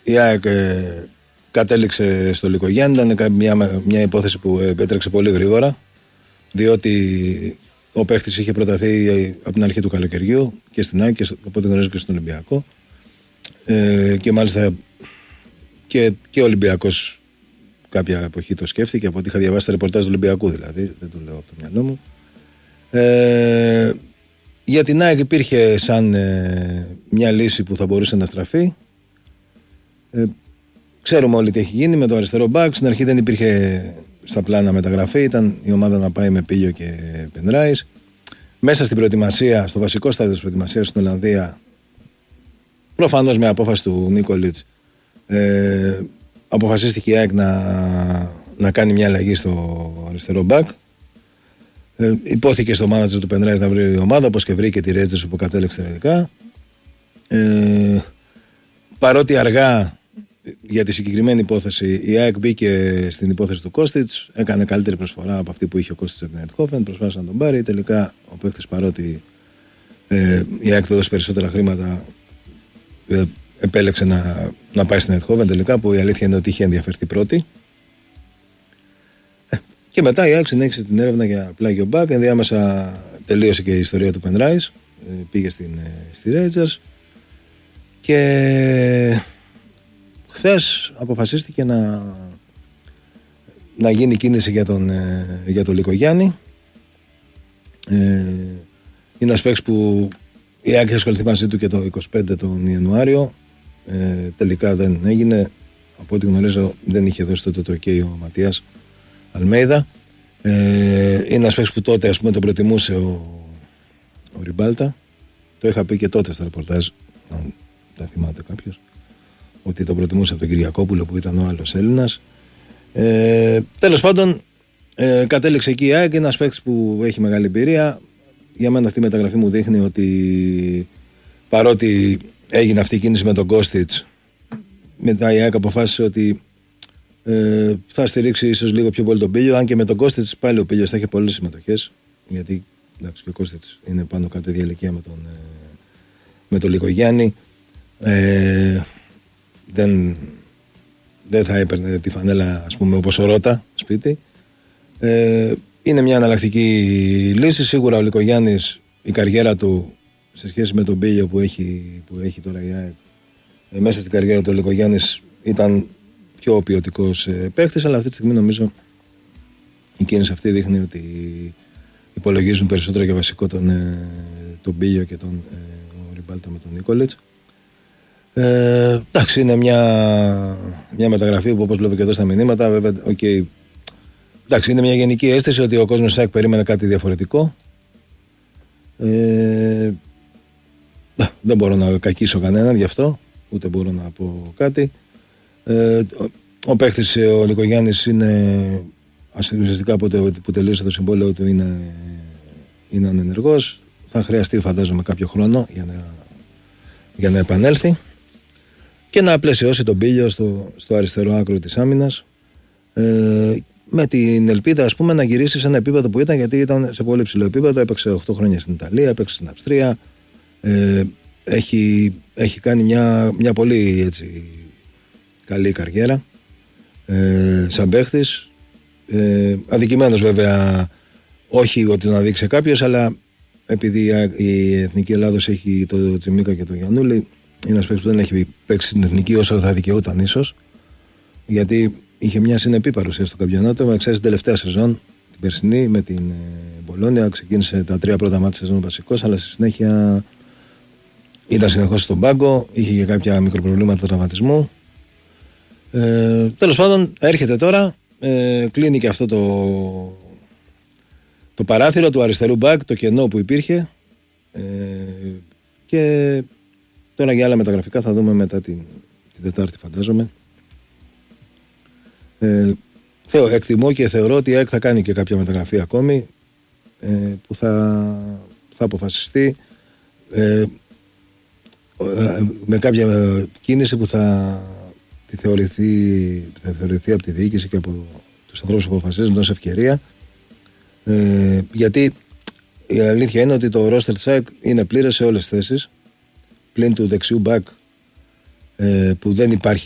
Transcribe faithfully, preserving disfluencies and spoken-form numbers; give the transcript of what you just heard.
η ΑΕΚ ε, κατέληξε στο Λυκογιάννη. Ήταν μια, μια υπόθεση που έτρεξε πολύ γρήγορα, διότι ο παίχτης είχε προταθεί από την αρχή του καλοκαιριού και στην ΑΕΚ, και οπότε γνωρίζω και στον Ολυμπιακό. Ε, και μάλιστα και, και ο Ολυμπιακός κάποια εποχή το σκέφτηκε, από ό,τι είχα διαβάσει τα ρεπορτάζ του Ολυμπιακού, δηλαδή, δεν το λέω από το μυαλό μου. Ε, για την ΑΕΚ υπήρχε σαν ε, μια λύση που θα μπορούσε να στραφεί. Ε, ξέρουμε όλοι τι έχει γίνει με το αριστερό μπακ. Στην αρχή δεν υπήρχε στα πλάνα μεταγραφή, ήταν η ομάδα να πάει με Πίλιο και Πενράης. Μέσα στην προετοιμασία, στο βασικό στάδιο της προετοιμασίας στην Ολλανδία, προφανώς με απόφαση του Νίκολιτς, ε, αποφασίστηκε η ΑΕΚ να, να κάνει μια αλλαγή στο αριστερό μπακ. Ε, υπόθηκε στο μάνατζερ του Πενράης να βρει η ομάδα, όπως και βρήκε τη Ρέτζερς που κατέληξε τελικά. Ε, παρότι αργά για τη συγκεκριμένη υπόθεση, η ΑΕΚ μπήκε στην υπόθεση του Κώστιτς, έκανε καλύτερη προσφορά από αυτή που είχε ο Κώστιτς από την Αιτχόφεν, προσπάθησε να τον πάρει. Τελικά ο παίκτης, παρότι ε, η ΑΕΚ του έδωσε περισσότερα χρήματα, ε, επέλεξε να, να πάει στην Αιτχόφεν τελικά, που η αλήθεια είναι ότι είχε ενδιαφερθεί πρώτη. Ε, και μετά η ΑΕΚ συνέχισε την έρευνα για πλάγιο μπακ. Ενδιάμεσα τελείωσε και η ιστορία του Πενράης, ε, πήγε στην, ε, στη Ρέιτζερς και χθες αποφασίστηκε να, να γίνει κίνηση για τον, ε, για τον Λυκογιάννη. Ε, είναι ένας παίκτης που η ΑΕΚ είχε ασχοληθεί μαζί του και το είκοσι πέντε τον Ιανουάριο. Ε, τελικά δεν έγινε. Από ό,τι γνωρίζω δεν είχε δώσει τότε το OK ο Ματίας Αλμέιδα. Ε, είναι ένας παίκτης που τότε, ας πούμε, τον προτιμούσε ο, ο Ριμπάλτα. Το είχα πει και τότε στα ρεπορτάζ, αν τα θυμάται κάποιος, ότι τον προτιμούσε από τον Κυριακόπουλο που ήταν ο άλλος Έλληνας. Ε, τέλος πάντων, ε, κατέληξε εκεί η ΑΕΚ, ένας παίκτης που έχει μεγάλη εμπειρία. Για μένα αυτή η μεταγραφή μου δείχνει ότι παρότι έγινε αυτή η κίνηση με τον Κώστιτς, μετά η ΑΕΚ αποφάσισε ότι ε, θα στηρίξει ίσως λίγο πιο πολύ τον Πίλιο. Αν και με τον Κώστιτς πάλι ο Πίλιος θα είχε πολλές συμμετοχές, γιατί εντάξει, και ο Κώστιτς είναι πάνω κάτω ίδια ηλικία με τον, ε, με τον Λυκογιάννη. Ε, δεν, δεν θα έπαιρνε τη φανέλα, ας πούμε, όπως ο Ρώτα σπίτι. Ε, είναι μια αναλλακτική λύση. Σίγουρα ο Λυκογιάννης, η καριέρα του σε σχέση με τον Πίλιο που έχει, που έχει τώρα η ΑΕΚ, ε, μέσα στην καριέρα του ο Λυκογιάννης ήταν πιο ποιοτικός ε, παίχτης, αλλά αυτή τη στιγμή νομίζω η κίνηση αυτή δείχνει ότι υπολογίζουν περισσότερο για βασικό τον, ε, τον Πίλιο και τον ε, ο Ριμπάλτα με τον Νίκολιτς. Ε, εντάξει, είναι μια, μια μεταγραφή που, όπως βλέπω και εδώ στα μηνύματα, βέβαια, okay, εντάξει, είναι μια γενική αίσθηση ότι ο κόσμος ΣΑΚ περίμενε κάτι διαφορετικό. Ε, δεν μπορώ να κακίσω κανέναν γι' αυτό, ούτε μπορώ να πω κάτι. Ε, ο, ο παίχτης ο Λυκογιάννης είναι ουσιαστικά από το που τελείωσε το συμβόλαιο του, είναι, είναι ανενεργός. Θα χρειαστεί, φαντάζομαι, κάποιο χρόνο για να, για να επανέλθει και να πλαισιώσει τον Πίλιο στο, στο αριστερό άκρο της άμυνας, ε, με την ελπίδα, ας πούμε, να γυρίσει σε ένα επίπεδο που ήταν, γιατί ήταν σε πολύ ψηλό επίπεδο. Έπαιξε οκτώ χρόνια στην Ιταλία, έπαιξε στην Αυστρία, ε, έχει, έχει κάνει μια, μια πολύ έτσι, καλή καριέρα ε, σαν παίχτης, ε, αδικημένος βέβαια, όχι ότι τον αδείξει κάποιος, αλλά επειδή η Εθνική Ελλάδος έχει το Τσιμίκα και το Γιαννούλη, είναι ένας παίκτης που δεν έχει παίξει στην Εθνική όσο θα δικαιούταν ίσως, γιατί είχε μια συνεπή παρουσία στο καμπιονάτο. Με εξαίρεση την τελευταία σεζόν, την περσινή, με την Μπολόνια, ξεκίνησε τα τρία πρώτα μάτια σεζόν βασικός, αλλά στη συνέχεια ήταν συνεχώς στον πάγκο, είχε και κάποια μικροπροβλήματα τραυματισμού. Ε, τέλος πάντων, έρχεται τώρα, ε, κλείνει και αυτό το, το παράθυρο του αριστερού μπακ, το κενό που υπήρχε, ε, και τώρα για άλλα μεταγραφικά θα δούμε μετά την, την Τετάρτη, φαντάζομαι. Ε, θεω, εκτιμώ και θεωρώ ότι η ΑΕΚ θα κάνει και κάποια μεταγραφή ακόμη, ε, που θα, θα αποφασιστεί, ε, με κάποια κίνηση που θα, τη θεωρηθεί, θα θεωρηθεί από τη διοίκηση και από τους ανθρώπους που αποφασίζουν ως ευκαιρία, ε, γιατί η αλήθεια είναι ότι το roster check είναι πλήρες σε όλες τις θέσεις, πλην του δεξιού back, ε, που δεν υπάρχει